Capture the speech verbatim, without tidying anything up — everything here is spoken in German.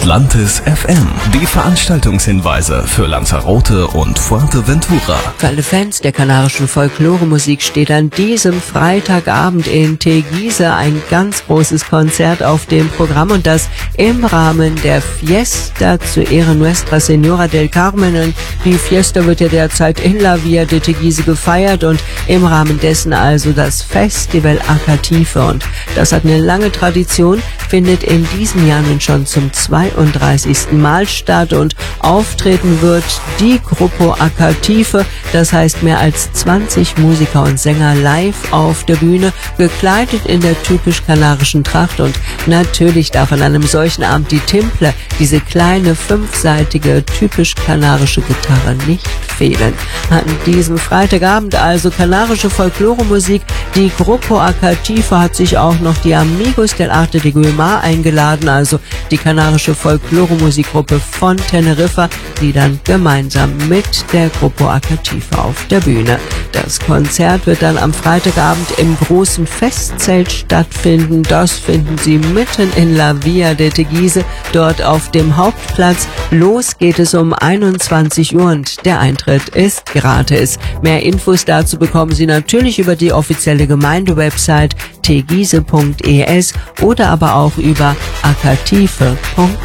Atlantis F M. Die Veranstaltungshinweise für Lanzarote und Fuerteventura. Für alle Fans der kanarischen Folklore-Musik steht an diesem Freitagabend in Teguise ein ganz großes Konzert auf dem Programm, und das im Rahmen der Fiesta zu Ehren Nuestra Señora del Carmen. Und die Fiesta wird ja derzeit in La Villa de Teguise gefeiert und im Rahmen dessen also das Festival Acatife. Und das hat eine lange Tradition, findet in diesem Jahr nun schon zum zweiunddreißigsten Mal statt, und auftreten wird die Grupo Acatife, das heißt mehr als zwanzig Musiker und Sänger live auf der Bühne, gekleidet in der typisch kanarischen Tracht. Und natürlich darf an einem solchen Abend die Timple, diese kleine fünfseitige typisch kanarische Gitarre, nicht fehlen. An diesem Freitagabend also kanarische Folklore-Musik. Die Grupo Acatife hat sich auch noch die Amigos del Arte de Guimar eingeladen, also die kanarische Folklore-Musikgruppe von Teneriffa, die dann gemeinsam mit der Grupo Acatife auf der Bühne. Das Konzert wird dann am Freitagabend im großen Festzelt stattfinden. Das finden Sie mitten in La Villa de Teguise, dort auf dem Hauptplatz. Los geht es um einundzwanzig Uhr und der Eintritt ist gratis. Mehr Infos dazu bekommen Sie natürlich über die offizielle Gemeindewebsite teguise punkt es oder aber auch über acatife punkt